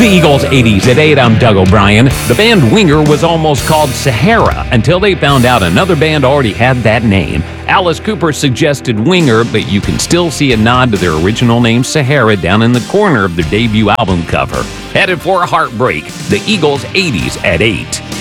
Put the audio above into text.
The Eagles 80s at 8, I'm Doug O'Brien. The band Winger was almost called Sahara until they found out another band already had that name. Alice Cooper suggested Winger, but you can still see a nod to their original name Sahara down in the corner of their debut album cover. Headed for a heartbreak, the Eagles 80s at 8.